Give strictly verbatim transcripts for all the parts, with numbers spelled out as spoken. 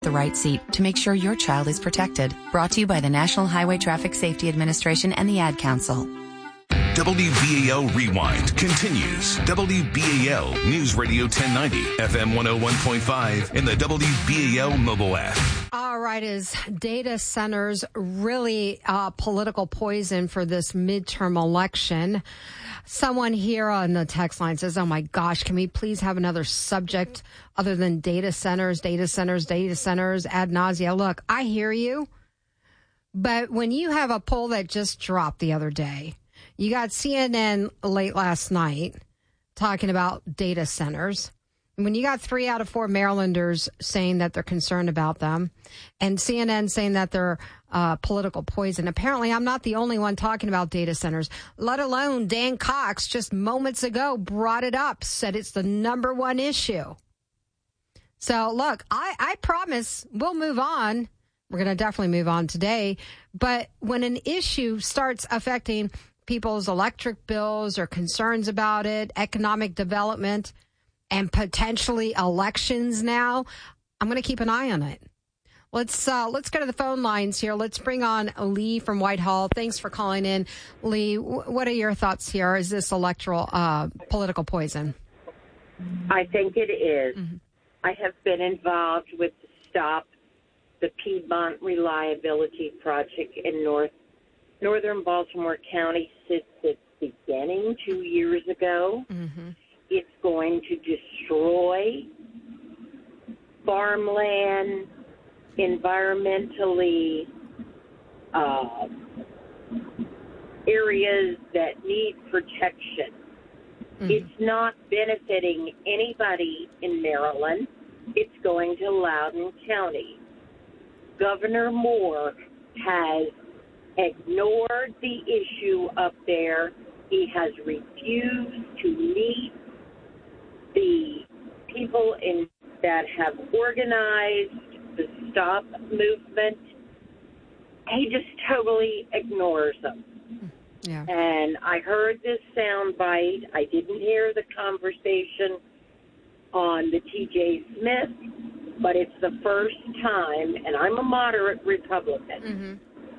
the right seat to make sure your child is protected. Brought to you by the National Highway Traffic Safety Administration and the Ad Council. W B A L Rewind continues. W B A L News Radio ten ninety, F M one oh one point five, and the W B A L mobile app. All right, is data centers really uh, political poison for this midterm election? Someone here on the text line says, oh my gosh, can we please have another subject other than data centers, data centers, data centers, ad nausea? Look, I hear you, but when you have a poll that just dropped the other day, you got C N N late last night talking about data centers. When you got three out of four Marylanders saying that they're concerned about them, and C N N saying that they're uh, political poison, apparently I'm not the only one talking about data centers, let alone Dan Cox just moments ago brought it up, said it's the number one issue. So, look, I, I promise we'll move on. We're going to definitely move on today. But when an issue starts affecting people's electric bills or concerns about it, economic development, and potentially elections now, I'm going to keep an eye on it. Let's uh, let's go to the phone lines here. Let's bring on Lee from Whitehall. Thanks for calling in, Lee. W- what are your thoughts here? Is this electoral uh, political poison? I think it is. Mm-hmm. I have been involved with STOP, the Piedmont Reliability Project in North Northern Baltimore County, since its beginning two years ago. Mm-hmm. It's going to destroy farmland, environmentally uh, areas that need protection. Mm-hmm. It's not benefiting anybody in Maryland. It's going to Loudoun County. Governor Moore has ignored the issue up there. He has refused to meet the people in that have organized the STOP movement. He just totally ignores them. Yeah. And I heard this soundbite. I didn't hear the conversation on the T J Smith, but it's the first time, and I'm a moderate Republican,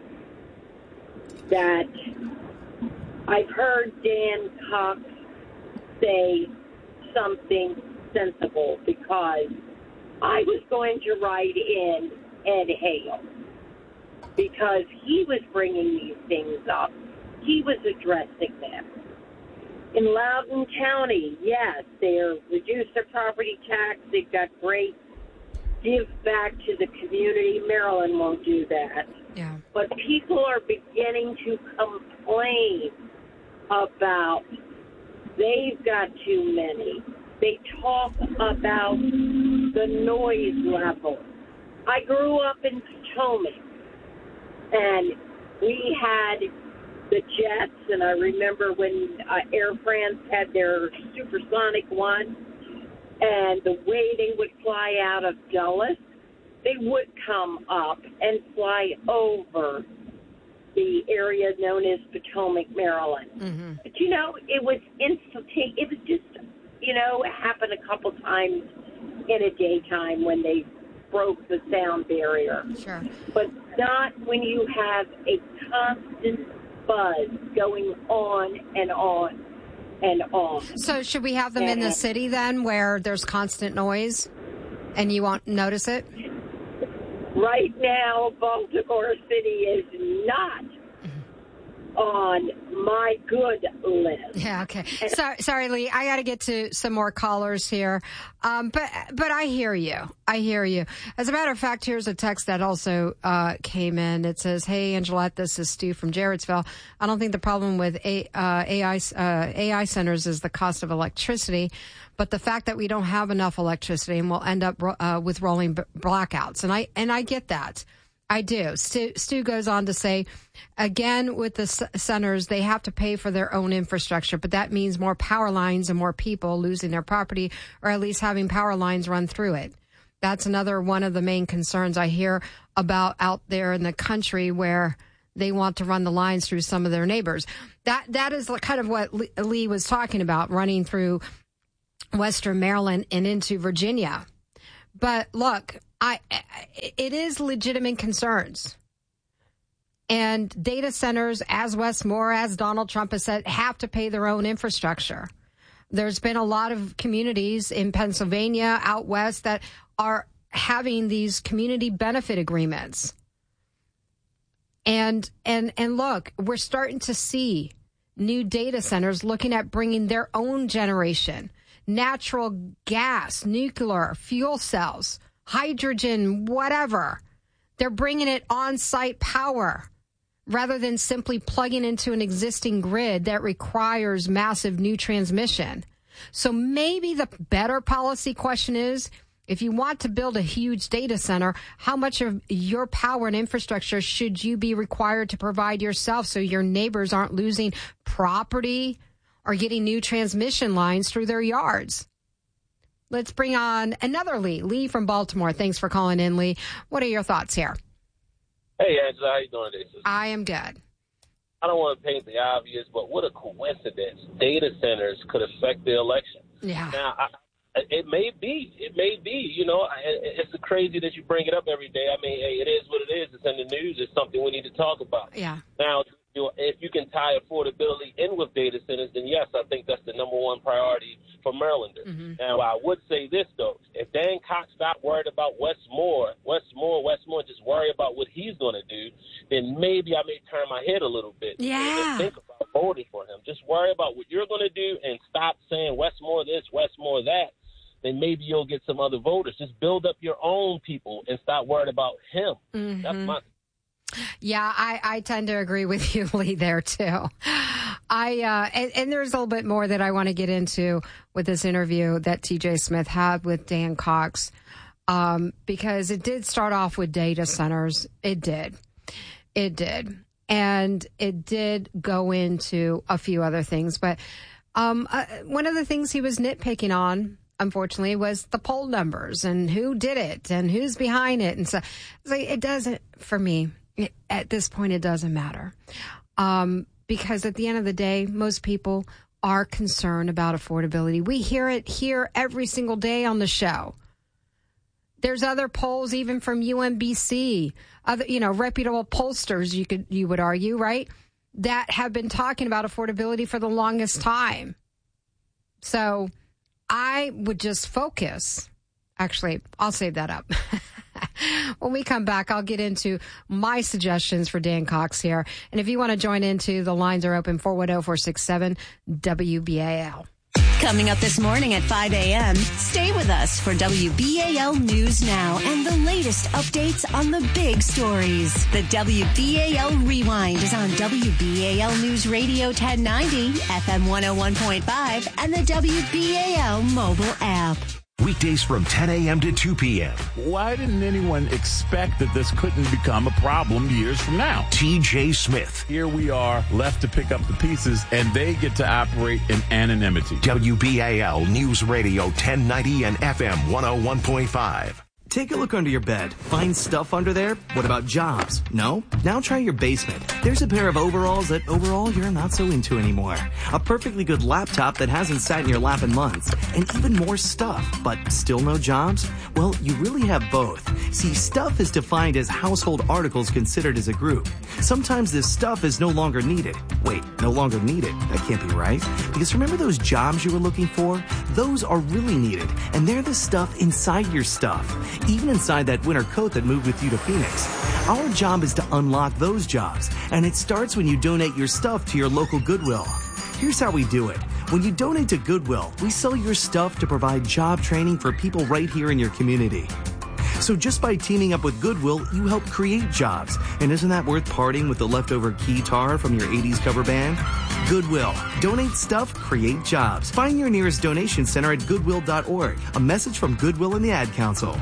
mm-hmm. that I've heard Dan Cox say something sensible, because I was going to write in Ed Hale because he was bringing these things up. He was addressing them. In Loudoun County, yes, they're reduced their property tax. They've got great give back to the community. Maryland won't do that. Yeah. But people are beginning to complain about they've got too many. They talk about the noise level. I grew up in Potomac, and we had the jets, and I remember when uh, Air France had their supersonic one, and the way they would fly out of Dulles, they would come up and fly over the area known as Potomac, Maryland. Mm-hmm. But, you know, it was instantaneous. It was just, you know, it happened a couple times in a daytime when they broke the sound barrier. Sure. But not when you have a constant buzz going on and on and on. So should we have them and in the city then, where there's constant noise and you won't notice it? Right now, Baltimore City is not on my good list. Yeah, okay. Sorry, sorry, Lee. I got to get to some more callers here. Um, but but I hear you. I hear you. As a matter of fact, here's a text that also uh, came in. It says, "Hey, Angelette, this is Stu from Jarrettsville. I don't think the problem with a, uh, A I uh, A I centers is the cost of electricity, but the fact that we don't have enough electricity and we'll end up uh, with rolling b- blackouts." And I and I get that. I do. Stu, Stu goes on to say, again, with the c- centers, they have to pay for their own infrastructure, but that means more power lines and more people losing their property, or at least having power lines run through it. That's another one of the main concerns I hear about out there in the country, where they want to run the lines through some of their neighbors. That That is kind of what Lee was talking about, running through Western Maryland and into Virginia. But look, I it is legitimate concerns. And data centers, as Wes Moore, as Donald Trump has said, have to pay their own infrastructure. There's been a lot of communities in Pennsylvania, out west, that are having these community benefit agreements. And and and look, we're starting to see new data centers looking at bringing their own generation, natural gas, nuclear, fuel cells, hydrogen, whatever. They're bringing it on-site power rather than simply plugging into an existing grid that requires massive new transmission. So maybe the better policy question is, if you want to build a huge data center, how much of your power and infrastructure should you be required to provide yourself so your neighbors aren't losing property or getting new transmission lines through their yards? Let's bring on another Lee. Lee from Baltimore. Thanks for calling in, Lee. What are your thoughts here? Hey, Angela, how you doing today? I am good. I don't want to paint the obvious, but what a coincidence. Data centers could affect the election. Yeah. Now, I, it may be. It may be. You know, it's crazy that you bring it up every day. I mean, hey, it is what it is. It's in the news. It's something we need to talk about. Yeah. Now, you know, if you can tie affordability in with data centers, then yes, I think that's the number one priority for Marylanders. Mm-hmm. Now, I would say this, though. If Dan Cox not worried about Wes Moore, Wes Moore, Wes Moore just worry about what he's going to do, then maybe I may turn my head a little bit. Yeah. And think about voting for him. Just worry about what you're going to do and stop saying Wes Moore this, Wes Moore that. Then maybe you'll get some other voters. Just build up your own people and stop worried about him. Mm-hmm. That's my Yeah, I, I tend to agree with you, Lee, there, too. I uh, and, and there's a little bit more that I want to get into with this interview that T J Smith had with Dan Cox, um, because it did start off with data centers. It did. It did. And it did go into a few other things. But um, uh, one of the things he was nitpicking on, unfortunately, was the poll numbers and who did it and who's behind it. And so it's like, it doesn't, for me, it, at this point, it doesn't matter. Um, because at the end of the day, most people are concerned about affordability. We hear it here every single day on the show. There's other polls, even from U M B C, other, you know, reputable pollsters, you could, you would argue, right, that have been talking about affordability for the longest time. So I would just focus. Actually, I'll save that up. When we come back, I'll get into my suggestions for Dan Cox here. And if you want to join into, the lines are open, four one zero, four six seven, W B A L. Coming up this morning at five a.m., stay with us for W B A L News Now and the latest updates on the big stories. The W B A L Rewind is on W B A L News Radio ten ninety, F M one oh one point five, and the W B A L mobile app. Weekdays from ten a.m. to two p.m. Why didn't anyone expect that this couldn't become a problem years from now? T J Smith. Here we are, left to pick up the pieces, and they get to operate in anonymity. W B A L News Radio ten ninety and F M one oh one point five. Take a look under your bed. Find stuff under there? What about jobs? No? Now try your basement. There's a pair of overalls that overall you're not so into anymore. A perfectly good laptop that hasn't sat in your lap in months. And even more stuff, but still no jobs? Well, you really have both. See, stuff is defined as household articles considered as a group. Sometimes this stuff is no longer needed. Wait, no longer needed? That can't be right. Because remember those jobs you were looking for? Those are really needed. And they're the stuff inside your stuff. Even inside that winter coat that moved with you to Phoenix. Our job is to unlock those jobs, and it starts when you donate your stuff to your local Goodwill. Here's how we do it. When you donate to Goodwill, we sell your stuff to provide job training for people right here in your community. So just by teaming up with Goodwill, you help create jobs. And isn't that worth parting with the leftover keytar from your eighties cover band? Goodwill. Donate stuff, create jobs. Find your nearest donation center at goodwill dot org. A message from Goodwill and the Ad Council.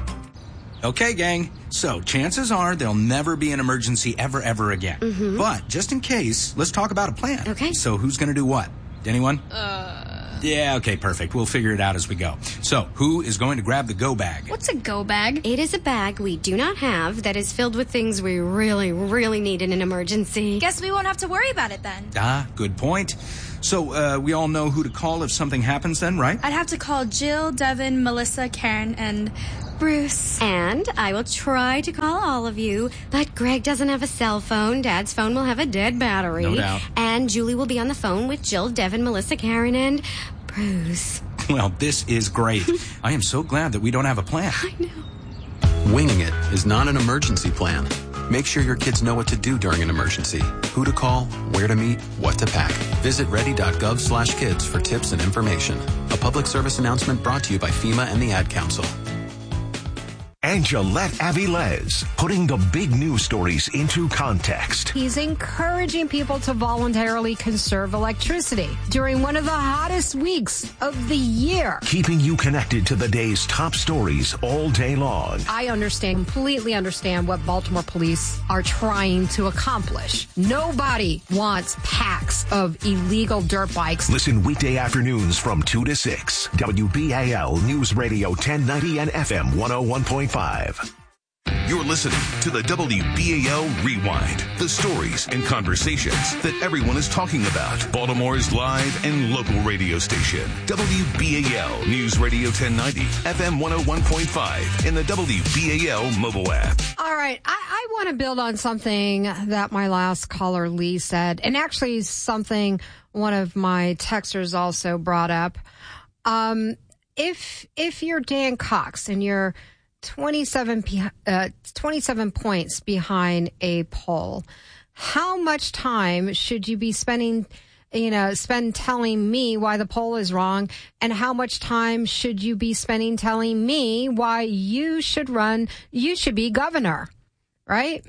Okay, gang. So chances are there'll never be an emergency ever, ever again. Mm-hmm. But just in case, let's talk about a plan. Okay. So who's going to do what? Anyone? Uh. Yeah, okay, perfect. We'll figure it out as we go. So who is going to grab the go bag? What's a go bag? It is a bag we do not have that is filled with things we really, really need in an emergency. Guess we won't have to worry about it then. Ah, good point. So uh, we all know who to call if something happens then, right? I'd have to call Jill, Devin, Melissa, Karen, and Bruce. And I will try to call all of you, but Greg doesn't have a cell phone. Dad's phone will have a dead battery. No doubt. And Julie will be on the phone with Jill, Devin, Melissa, Karen, and Bruce. Well, this is great. I am so glad that we don't have a plan. I know. Winging it is not an emergency plan. Make sure your kids know what to do during an emergency, who to call, where to meet, what to pack. Visit ready.gov slash kids for tips and information. A public service announcement brought to you by FEMA and the Ad Council. And Gillette Avilés, putting the big news stories into context. He's encouraging people to voluntarily conserve electricity during one of the hottest weeks of the year. Keeping you connected to the day's top stories all day long. I understand, completely understand what Baltimore police are trying to accomplish. Nobody wants packs of illegal dirt bikes. Listen weekday afternoons from two to six. W B A L News Radio ten ninety and F M one oh one point five. You're listening to the W B A L Rewind, the stories and conversations that everyone is talking about. Baltimore's live and local radio station, W B A L News Radio ten ninety, F M one oh one point five, and the W B A L mobile app. All right, I, I want to build on something that my last caller, Lee, said, and actually something one of my texters also brought up. Um, if if you're Dan Cox and you're twenty-seven, uh, twenty-seven points behind a poll, how much time should you be spending, you know, spend telling me why the poll is wrong? And how much time should you be spending telling me why you should run, you should be governor, right?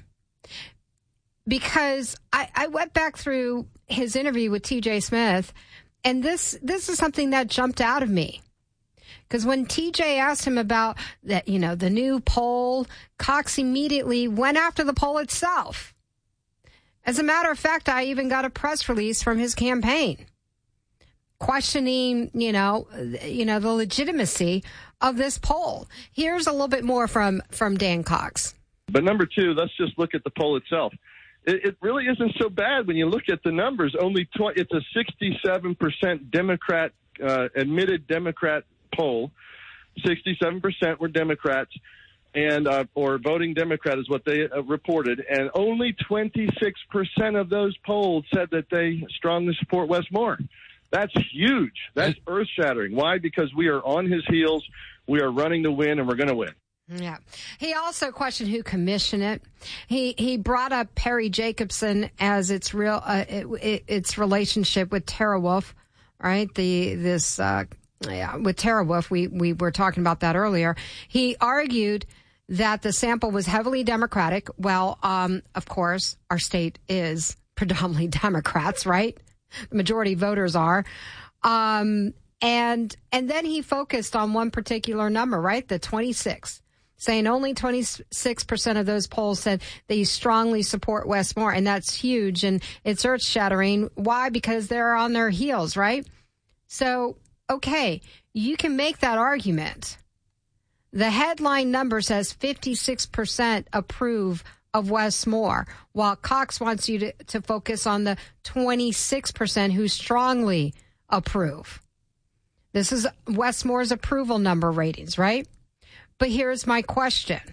Because I, I went back through his interview with T J Smith, and this, this is something that jumped out of me. Because when T J asked him about that, you know, the new poll, Cox immediately went after the poll itself. As a matter of fact, I even got a press release from his campaign questioning, you know, you know, the legitimacy of this poll. Here's a little bit more from, from Dan Cox. But number two, let's just look at the poll itself. It, it really isn't so bad when you look at the numbers. Only tw- it's a sixty-seven percent Democrat, uh, admitted Democrat poll. sixty-seven percent were Democrats, and uh, or voting Democrat is what they uh, reported, and only twenty-six percent of those polled said that they strongly support Wes Moore. That's huge. That's earth-shattering. Why? Because we are on his heels. We are running to win, and we're going to win. Yeah. He also questioned who commissioned it. He he brought up Perry Jacobson as its real uh, it, it, its relationship with TerraWolf, right? The this. Uh, Yeah, with TerraWolf, we, we were talking about that earlier. He argued that the sample was heavily Democratic. Well, um, of course, our state is predominantly Democrats, right? The majority voters are. Um, and and then he focused on one particular number, right? The twenty-six, saying only twenty-six percent of those polls said they strongly support Wes Moore. And that's huge, and it's earth-shattering. Why? Because they're on their heels, right? So... okay, you can make that argument. The headline number says fifty-six percent approve of Wes Moore, while Cox wants you to, to focus on the twenty-six percent who strongly approve. This is Wes Moore's approval number ratings, right? But here's my question.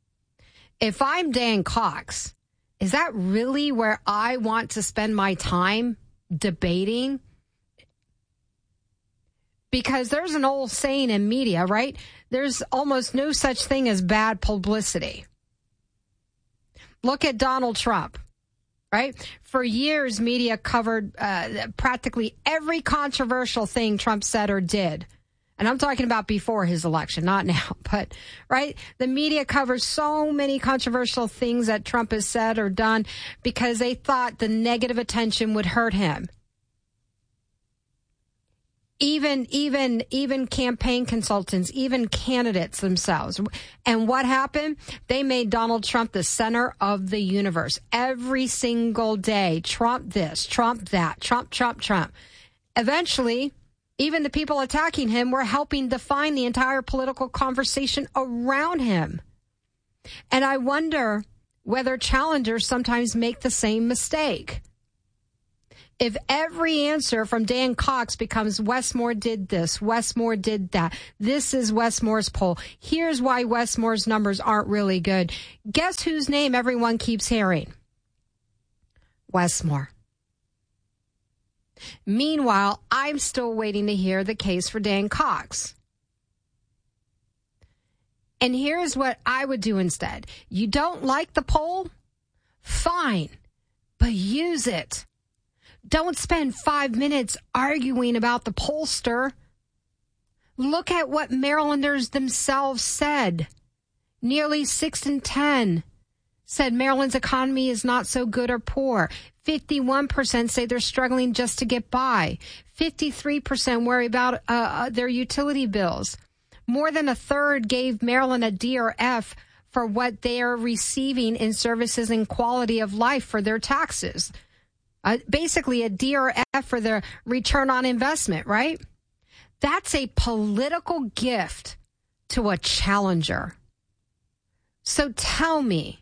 If I'm Dan Cox, is that really where I want to spend my time debating? Because there's an old saying in media, right? There's almost no such thing as bad publicity. Look at Donald Trump, right? For years, media covered uh, practically every controversial thing Trump said or did. And I'm talking about before his election, not now. But, right, the media covers so many controversial things that Trump has said or done because they thought the negative attention would hurt him. Even, even, even campaign consultants, even candidates themselves. And what happened? They made Donald Trump the center of the universe. Every single day, Trump this, Trump that, Trump, Trump, Trump. Eventually, even the people attacking him were helping define the entire political conversation around him. And I wonder whether challengers sometimes make the same mistake. If every answer from Dan Cox becomes Westmore did this, Westmore did that, this is Westmore's poll, here's why Westmore's numbers aren't really good, guess whose name everyone keeps hearing? Westmore. Meanwhile, I'm still waiting to hear the case for Dan Cox. And here's what I would do instead. You don't like the poll? Fine, but use it. Don't spend five minutes arguing about the pollster. Look at what Marylanders themselves said. Nearly six in ten said Maryland's economy is not so good or poor. fifty-one percent say they're struggling just to get by. fifty-three percent worry about uh, their utility bills. More than a third gave Maryland a D or F for what they are receiving in services and quality of life for their taxes. Uh, basically a D or F for their return on investment, right? That's a political gift to a challenger. So tell me,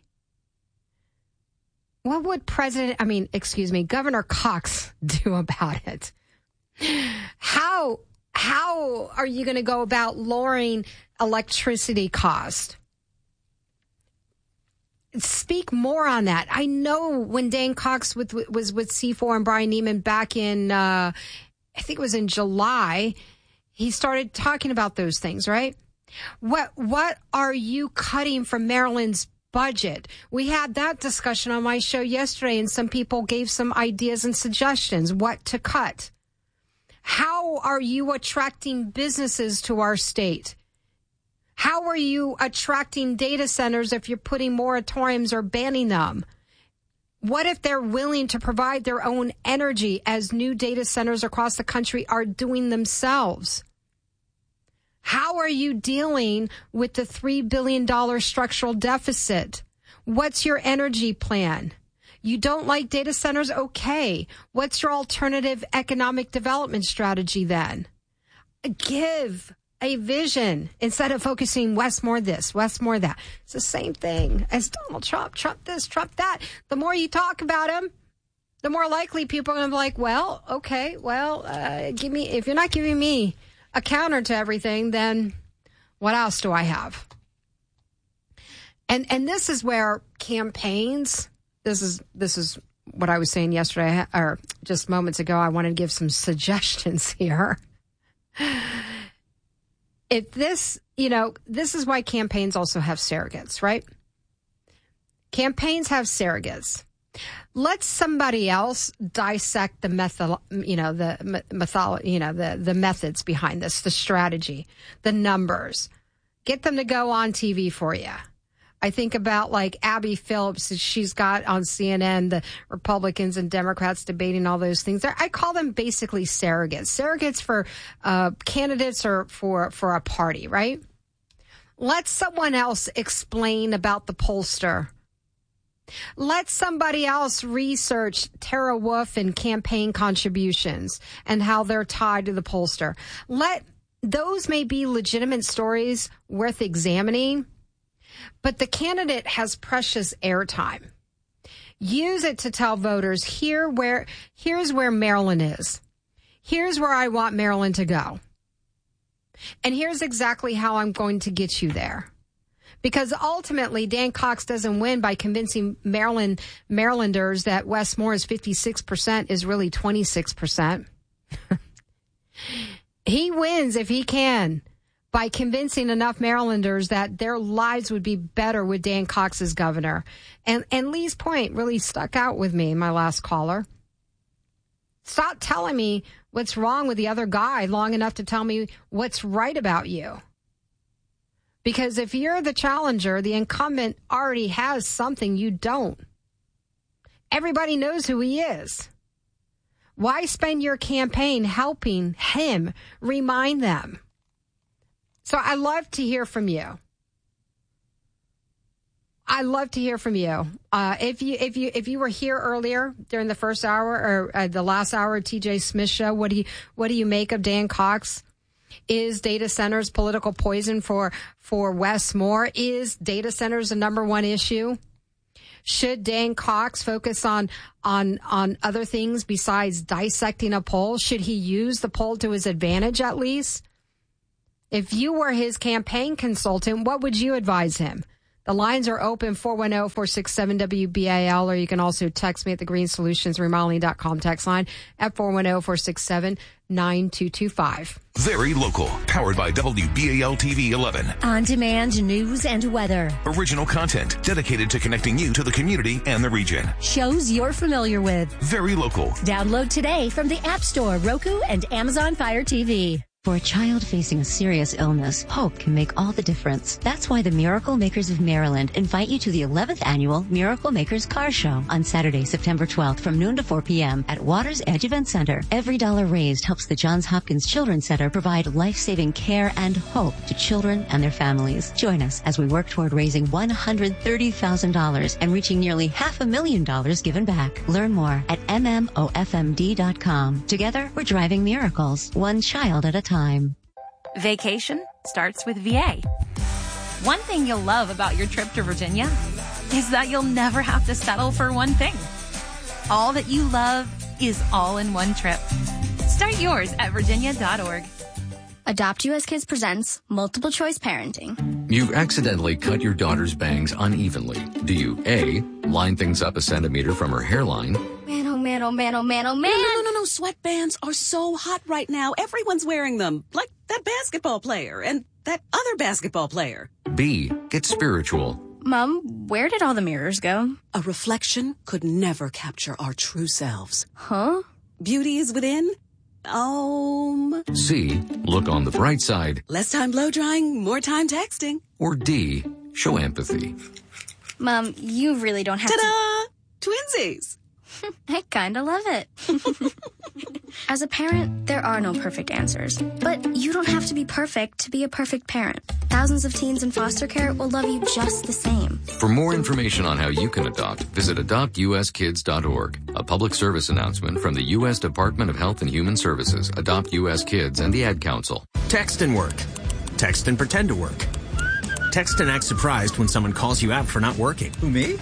what would President, I mean, excuse me, Governor Cox do about it? How, how are you going to go about lowering electricity cost? Speak more on that. I know when Dan Cox with, was with C four and Brian Neiman back in, uh, I think it was in July, he started talking about those things, right? What what are you cutting from Maryland's budget? We had that discussion on my show yesterday, and some people gave some ideas and suggestions what to cut. How are you attracting businesses to our state? How are you attracting data centers if you're putting moratoriums or banning them? What if they're willing to provide their own energy as new data centers across the country are doing themselves? How are you dealing with the three billion dollars structural deficit? What's your energy plan? You don't like data centers? Okay. What's your alternative economic development strategy then? Give a vision instead of focusing Westmore this, Westmore that. It's the same thing as Donald Trump. Trump this, Trump that. The more you talk about him, the more likely people are going to be like, well, okay, well, uh, give me, if you're not giving me a counter to everything, then what else do I have? And and this is where campaigns, this is this is what I was saying yesterday, or just moments ago. I wanted to give some suggestions here. If this, you know, this is why campaigns also have surrogates, right? Campaigns have surrogates. Let somebody else dissect the method, you know, the method, you know, the, the methods behind this, the strategy, the numbers. Get them to go on T V for you. I think about like Abby Phillips, she's got on C N N, the Republicans and Democrats debating all those things. I call them basically surrogates, surrogates for uh, candidates or for, for a party, right? Let someone else explain about the pollster. Let somebody else research Tara Wolf and campaign contributions and how they're tied to the pollster. Let those may be legitimate stories worth examining, but the candidate has precious airtime. Use it to tell voters, here where here's where Maryland is. Here's where I want Maryland to go. And here's exactly how I'm going to get you there. Because ultimately, Dan Cox doesn't win by convincing Maryland Marylanders that Westmore's fifty-six percent is really twenty-six percent. He wins if he can by convincing enough Marylanders that their lives would be better with Dan Cox as governor. And, and Lee's point really stuck out with me, my last caller. Stop telling me what's wrong with the other guy long enough to tell me what's right about you. Because if you're the challenger, the incumbent already has something you don't. Everybody knows who he is. Why spend your campaign helping him remind them? So I love to hear from you. I love to hear from you. Uh, if you if you if you were here earlier during the first hour or uh, the last hour of T J Smith show, what do you what do you make of Dan Cox? Is data centers political poison for for Westmore? Is data centers the number one issue? Should Dan Cox focus on on on other things besides dissecting a poll? Should he use the poll to his advantage at least? If you were his campaign consultant, what would you advise him? The lines are open, four one zero, four six seven, W B A L, or you can also text me at the green solutions remodeling dot com text line at four one zero, four six seven, nine two two five. Very local. Powered by W B A L T V eleven. On-demand news and weather. Original content dedicated to connecting you to the community and the region. Shows you're familiar with. Very local. Download today from the App Store, Roku, and Amazon Fire T V. For a child facing a serious illness, hope can make all the difference. That's why the Miracle Makers of Maryland invite you to the eleventh Annual Miracle Makers Car Show on Saturday, September twelfth from noon to four p.m. at Waters Edge Event Center. Every dollar raised helps the Johns Hopkins Children's Center provide life-saving care and hope to children and their families. Join us as we work toward raising one hundred thirty thousand dollars and reaching nearly half a million dollars given back. Learn more at m m o f m d dot com. Together, we're driving miracles, one child at a time. Vacation starts with V A. One thing you'll love about your trip to Virginia is that you'll never have to settle for one thing. All that you love is all in one trip. Start yours at virginia dot org. Adopt U S Kids presents Multiple Choice Parenting. You've accidentally cut your daughter's bangs unevenly. Do you A, line things up a centimeter from her hairline? Man, oh man, oh man, oh man, oh man. No, no, no, no. Sweatbands are so hot right now. Everyone's wearing them. Like that basketball player and that other basketball player. B, get spiritual. Mom, where did all the mirrors go? A reflection could never capture our true selves. Huh? Beauty is within. Um. C, look on the bright side. Less time blow drying, more time texting. Or D, show empathy. Mom, you really don't have Ta-da! to... Twinsies! I kinda love it. As a parent, there are no perfect answers. But you don't have to be perfect to be a perfect parent. Thousands of teens in foster care will love you just the same. For more information on how you can adopt, visit adopt u s kids dot org. A public service announcement from the U S Department of Health and Human Services, Adopt U S Kids, and the Ad Council. Text and work. Text and pretend to work. Text and act surprised when someone calls you out for not working. Who, me?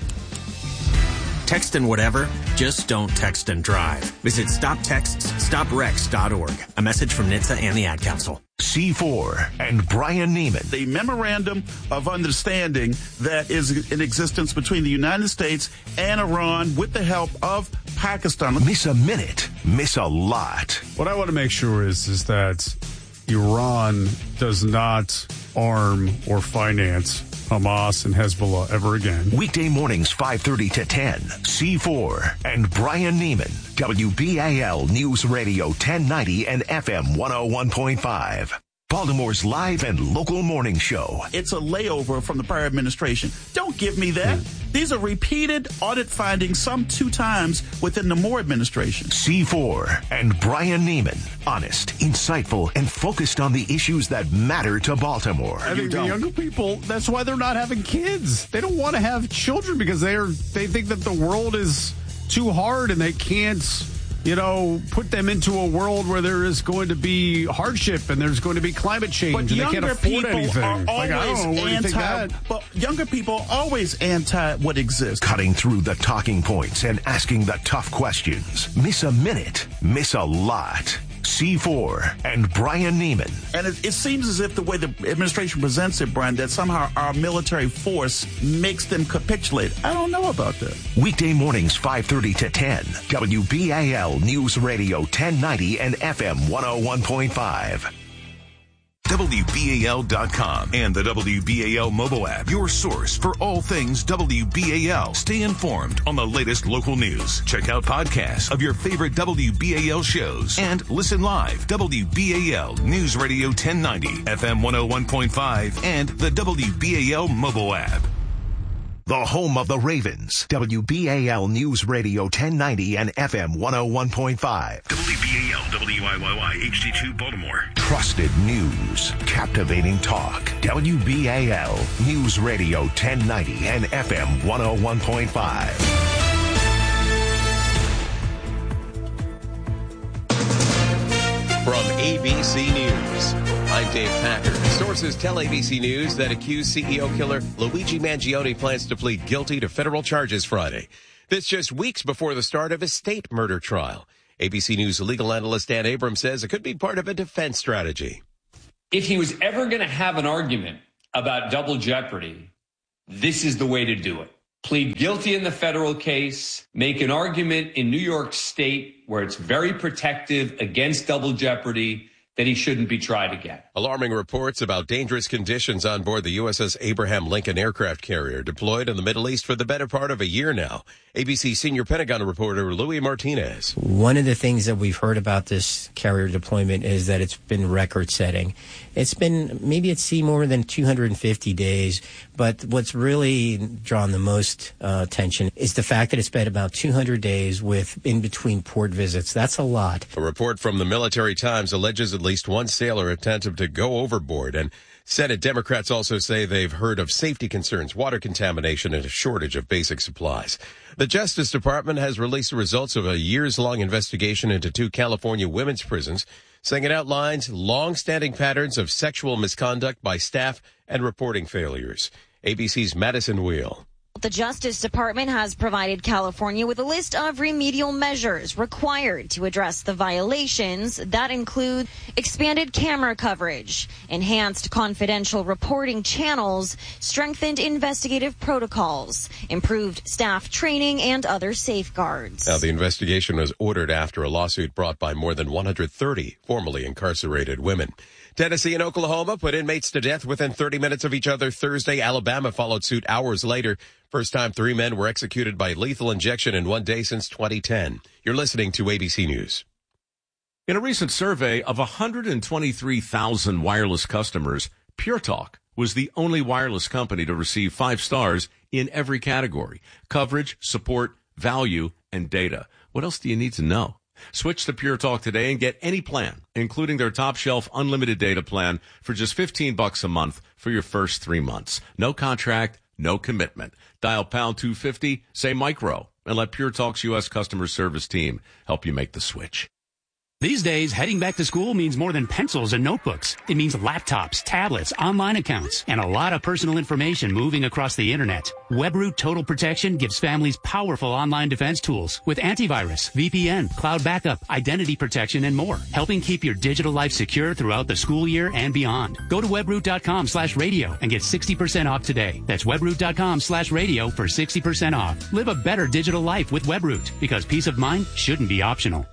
Text and whatever, just don't text and drive. Visit stop texts stop wrecks dot org. A message from N H T S A and the Ad Council. C four and Brian Neiman. The memorandum of understanding that is in existence between the United States and Iran with the help of Pakistan. Miss a minute, miss a lot. What I want to make sure is, is that Iran does not arm or finance Hamas and Hezbollah ever again. Weekday mornings five thirty to ten. C four and Brian Neiman. W B A L News Radio ten ninety and F M one oh one point five. Baltimore's live and local morning show. It's a layover from the prior administration. Don't give me that. Yeah. These are repeated audit findings, some two times within the Moore administration. C four and Brian Neiman. Honest, insightful, and focused on the issues that matter to Baltimore. I think the younger people, that's why they're not having kids. They don't want to have children because they are. They think that the world is too hard and they can't, you know, put them into a world where there is going to be hardship and there's going to be climate change, but and they can't afford anything. Are always like, I don't know, what do you think anti, that? but younger people are always anti what exists. Cutting through the talking points and asking the tough questions. Miss a minute, miss a lot. C four and Brian Neiman. And it, it seems as if the way the administration presents it, Brian, that somehow our military force makes them capitulate. I don't know about that. Weekday mornings five thirty to ten. W B A L News Radio ten ninety and F M one oh one point five. W B A L dot com and the W B A L mobile app, your source for all things W B A L. Stay informed on the latest local news. Check out podcasts of your favorite W B A L shows and listen live. W B A L News Radio ten ninety, F M one oh one point five, and the W B A L mobile app. The home of the Ravens. W B A L News Radio ten ninety and F M one oh one point five. W B A L W I Y Y H D two Baltimore. Trusted news. Captivating talk. W B A L News Radio ten ninety and F M one oh one point five. From A B C News, I'm Dave Packer. Sources tell A B C News that accused C E O killer Luigi Mangione plans to plead guilty to federal charges Friday. This just weeks before the start of his state murder trial. A B C News legal analyst Dan Abrams says it could be part of a defense strategy. If he was ever going to have an argument about double jeopardy, this is the way to do it. Plead guilty in the federal case, make an argument in New York State where it's very protective against double jeopardy, that he shouldn't be tried again. Alarming reports about dangerous conditions on board the U S S Abraham Lincoln aircraft carrier deployed in the Middle East for the better part of a year now. A B C senior Pentagon reporter Louis Martinez. One of the things that we've heard about this carrier deployment is that it's been record-setting. It's been maybe at sea more than two hundred fifty days, but what's really drawn the most uh, attention is the fact that it's been about two hundred days with in-between port visits. That's a lot. A report from the Military Times alleges at least one sailor attempted to go overboard, and Senate Democrats also say they've heard of safety concerns, water contamination, and a shortage of basic supplies. The Justice Department has released the results of a years-long investigation into two California women's prisons, saying it outlines long-standing patterns of sexual misconduct by staff and reporting failures. A B C's Madison Wheel. The Justice Department has provided California with a list of remedial measures required to address the violations that include expanded camera coverage, enhanced confidential reporting channels, strengthened investigative protocols, improved staff training, and other safeguards. Now, the investigation was ordered after a lawsuit brought by more than one hundred thirty formerly incarcerated women. Tennessee and Oklahoma put inmates to death within thirty minutes of each other Thursday. Alabama followed suit hours later. First time three men were executed by lethal injection in one day since twenty ten. You're listening to A B C News. In a recent survey of one hundred twenty-three thousand wireless customers, Pure Talk was the only wireless company to receive five stars in every category: coverage, support, value, and data. What else do you need to know? Switch to Pure Talk today and get any plan, including their top shelf unlimited data plan, for just fifteen bucks a month for your first three months. No contract, no commitment. Dial pound two fifty, say micro, and let Pure Talk's U S customer service team help you make the switch. These days, heading back to school means more than pencils and notebooks. It means laptops, tablets, online accounts, and a lot of personal information moving across the internet. WebRoot Total Protection gives families powerful online defense tools with antivirus, V P N, cloud backup, identity protection, and more, helping keep your digital life secure throughout the school year and beyond. Go to webroot.com slash radio and get sixty percent off today. That's webroot.com slash radio for sixty percent off. Live a better digital life with WebRoot, because peace of mind shouldn't be optional.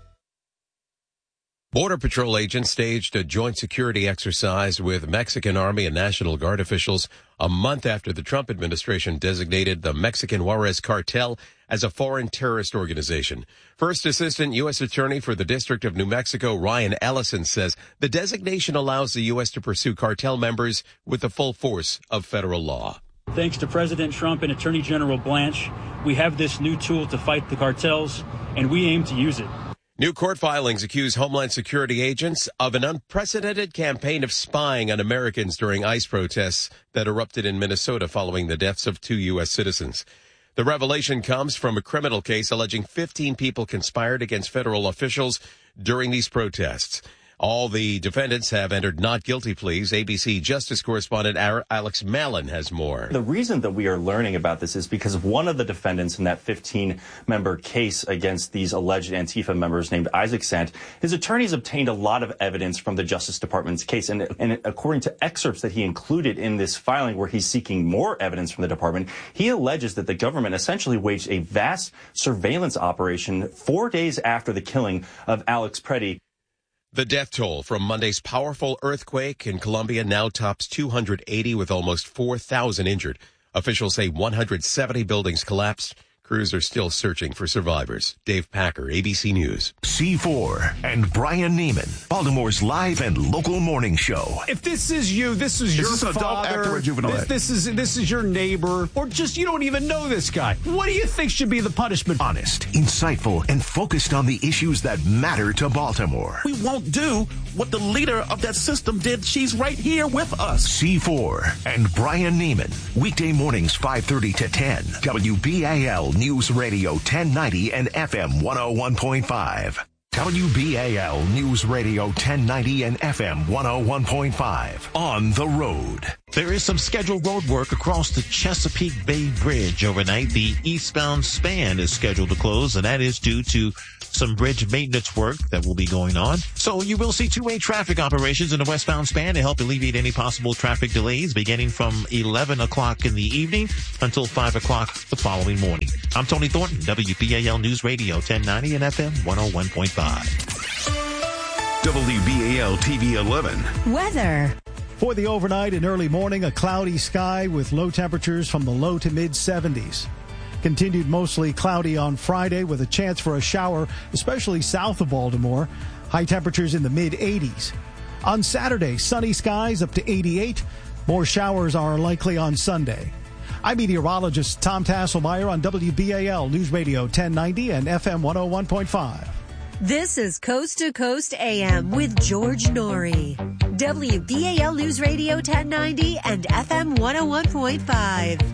Border Patrol agents staged a joint security exercise with Mexican Army and National Guard officials a month after the Trump administration designated the Mexican Juarez cartel as a foreign terrorist organization. First Assistant U S Attorney for the District of New Mexico, Ryan Ellison, says the designation allows the U S to pursue cartel members with the full force of federal law. Thanks to President Trump and Attorney General Blanche, we have this new tool to fight the cartels, and we aim to use it. New court filings accuse Homeland Security agents of an unprecedented campaign of spying on Americans during ICE protests that erupted in Minnesota following the deaths of two U S citizens. The revelation comes from a criminal case alleging fifteen people conspired against federal officials during these protests. All the defendants have entered not guilty pleas. A B C Justice correspondent Alex Malin has more. The reason that we are learning about this is because one of the defendants in that fifteen-member case against these alleged Antifa members named Isaac Sant, his attorneys obtained a lot of evidence from the Justice Department's case. And, and according to excerpts that he included in this filing where he's seeking more evidence from the department, he alleges that the government essentially waged a vast surveillance operation four days after the killing of Alex Preddy. The death toll from Monday's powerful earthquake in Colombia now tops two hundred eighty, with almost four thousand injured. Officials say one hundred seventy buildings collapsed. Crews are still searching for survivors. Dave Packer, A B C News. C four and Brian Neiman, Baltimore's live and local morning show. If this is you, this is, is your this father, adult, actor, or juvenile? This, this is this is your neighbor, or just you don't even know this guy. What do you think should be the punishment? Honest, insightful, and focused on the issues that matter to Baltimore. We won't do what the leader of that system did. She's right here with us. C four and Brian Neiman, weekday mornings five thirty to ten. W B A L News Radio ten ninety and F M one oh one point five. W B A L News Radio ten ninety and F M one oh one point five. On the road. There is some scheduled road work across the Chesapeake Bay Bridge overnight. The eastbound span is scheduled to close, and that is due to some bridge maintenance work that will be going on. So you will see two-way traffic operations in the westbound span to help alleviate any possible traffic delays beginning from eleven o'clock in the evening until five o'clock the following morning. I'm Tony Thornton, W B A L News Radio ten ninety and F M one oh one point five. W B A L T V eleven. Weather. For the overnight and early morning, a cloudy sky with low temperatures from the low to mid seventies. Continued mostly cloudy on Friday with a chance for a shower, especially south of Baltimore. High temperatures in the mid eighties. On Saturday, sunny skies up to eighty-eight. More showers are likely on Sunday. I'm meteorologist Tom Tasselmeyer on W B A L News Radio ten ninety and F M one oh one point five. This is Coast to Coast A M with George Norrie. W B A L News Radio ten ninety and F M one oh one point five.